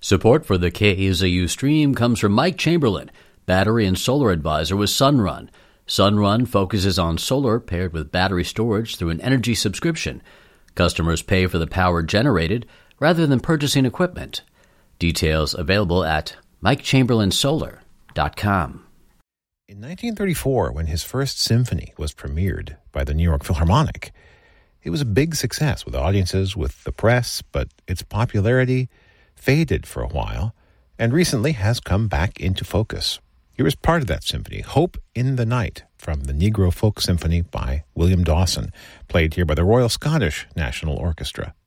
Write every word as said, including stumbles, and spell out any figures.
Support for the K A Z U stream comes from Mike Chamberlain, Battery and Solar Advisor with Sunrun. Sunrun focuses on solar paired with battery storage through an energy subscription. Customers pay for the power generated rather than purchasing equipment. Details available at mike chamberlain solar dot com. In nineteen thirty-four, when his first symphony was premiered by the New York Philharmonic, it was a big success with audiences, with the press, but its popularity faded for a while and recently has come back into focus. Here is part of that symphony, Hope in the Night, from the Negro Folk Symphony by William Dawson, played here by the Royal Scottish National Orchestra.